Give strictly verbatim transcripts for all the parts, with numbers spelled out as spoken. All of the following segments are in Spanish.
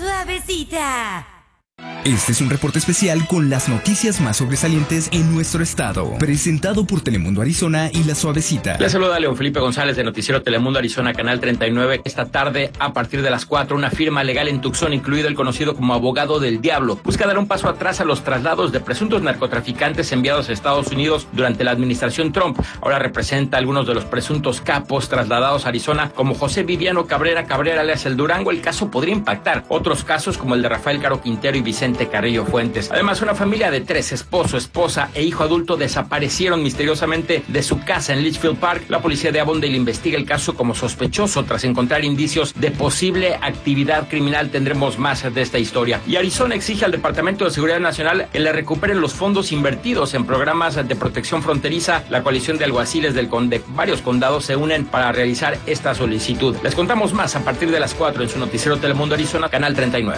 Suavecita. Este es un reporte especial con las noticias más sobresalientes en nuestro estado, presentado por Telemundo Arizona y La Suavecita. Les saluda León Felipe González de Noticiero Telemundo Arizona, Canal treinta y nueve. Esta tarde, a partir de las cuatro, una firma legal en Tucson, incluido el conocido como abogado del diablo, busca dar un paso atrás a los traslados de presuntos narcotraficantes enviados a Estados Unidos durante la administración Trump. Ahora representa a algunos de los presuntos capos trasladados a Arizona, como José Viviano Cabrera Cabrera, alias El Durango. El caso podría impactar otros casos como el de Rafael Caro Quintero y Vicente Carrillo Fuentes. Además, una familia de tres, esposo, esposa e hijo adulto, desaparecieron misteriosamente de su casa en Litchfield Park. La policía de Avondale investiga el caso como sospechoso tras encontrar indicios de posible actividad criminal. Tendremos más de esta historia. Y Arizona exige al Departamento de Seguridad Nacional que le recuperen los fondos invertidos en programas de protección fronteriza. La coalición de alguaciles del conde, varios condados se unen para realizar esta solicitud. Les contamos más a partir de las cuatro en su noticiero Telemundo Arizona, Canal treinta y nueve.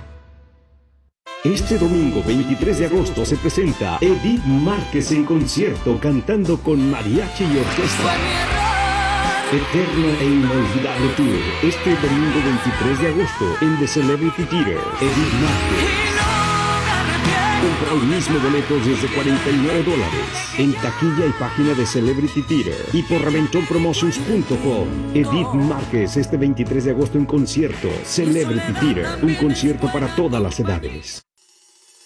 Este domingo veintitrés de agosto se presenta Edith Márquez en concierto cantando con mariachi y orquesta. Eterna e inolvidable tour. Este domingo veintitrés de agosto en The Celebrity Theater. Edith Márquez. Compra hoy mismo boletos desde cuarenta y nueve dólares en taquilla y página de Celebrity Theater y por Reventón Promotions punto com. Edith Márquez este veintitrés de agosto en concierto. Celebrity Theater, un concierto para todas las edades.